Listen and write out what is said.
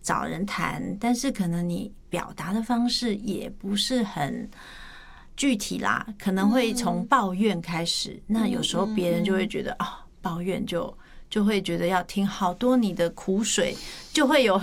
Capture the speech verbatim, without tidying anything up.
找人谈，但是可能你表达的方式也不是很具体啦，可能会从抱怨开始，嗯、那有时候别人就会觉得啊、哦，抱怨就就会觉得要听好多你的苦水，就会有